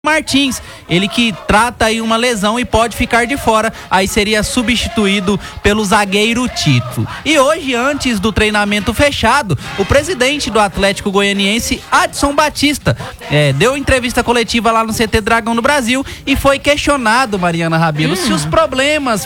Martins, ele que trata aí uma lesão e pode ficar de fora, aí seria substituído pelo zagueiro Tito. E hoje, antes do treinamento fechado, o presidente do Atlético Goianiense, Adson Batista, deu entrevista coletiva lá no CT Dragão do Brasil e foi questionado, Mariana Rabelo, se os problemas